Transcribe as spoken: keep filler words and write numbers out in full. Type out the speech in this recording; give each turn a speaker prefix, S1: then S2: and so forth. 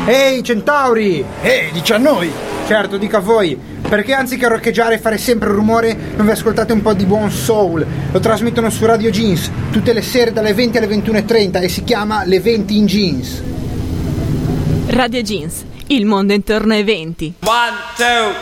S1: Ehi centauri!
S2: Ehi, dici a noi!
S1: Certo, dica a voi, perché anziché roccheggiare e fare sempre rumore non vi ascoltate un po' di buon soul? Lo trasmettono su Radio Jeans tutte le sere dalle venti alle ventuno e trenta e si chiama Le venti in Jeans.
S3: Radio Jeans, il mondo intorno ai venti.
S4: One, two.